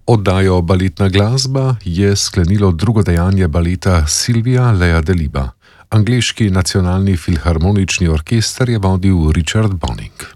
Oddajo Baletna glasba je sklenilo drugo dejanje baleta Silvija Lea Deliba. Angleški nacionalni filharmonični orkester je vodil Richard Bonning.